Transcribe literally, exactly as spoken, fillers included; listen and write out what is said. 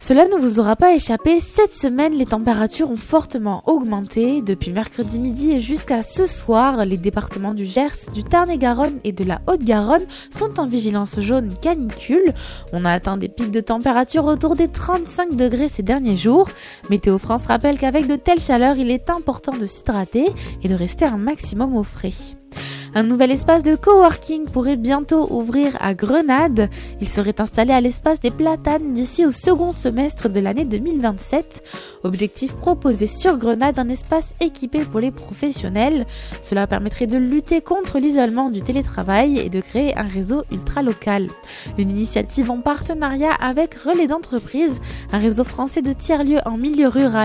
Cela ne vous aura pas échappé, cette semaine, les températures ont fortement augmenté. Depuis mercredi midi et jusqu'à ce soir, les départements du Gers, du Tarn-et-Garonne et de la Haute-Garonne sont en vigilance jaune canicule. On a atteint des pics de température autour des trente-cinq degrés ces derniers jours. Météo France rappelle qu'avec de telles chaleurs, il est important de s'hydrater et de rester un maximum au frais. Un nouvel espace de coworking pourrait bientôt ouvrir à Grenade. Il serait installé à l'espace des Platanes d'ici au second semestre de l'année deux mille vingt-sept. Objectif, proposer sur Grenade un espace équipé pour les professionnels. Cela permettrait de lutter contre l'isolement du télétravail et de créer un réseau ultra local. Une initiative en partenariat avec Relais d'entreprise, un réseau français de tiers-lieux en milieu rural